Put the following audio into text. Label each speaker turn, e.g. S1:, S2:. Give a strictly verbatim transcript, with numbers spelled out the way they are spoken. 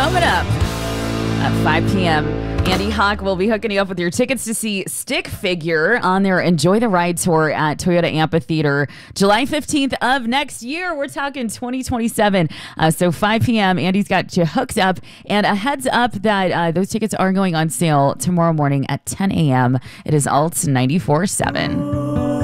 S1: Coming up at five p.m., Andy Hawk will be hooking you up with your tickets to see Stick Figure on their Enjoy the Ride tour at Toyota Amphitheater July fifteenth of next year. We're talking twenty twenty-seven. Uh, so five p.m., Andy's got you hooked up. And a heads up that uh, those tickets are going on sale tomorrow morning at ten a.m. It is Alt ninety-four point seven.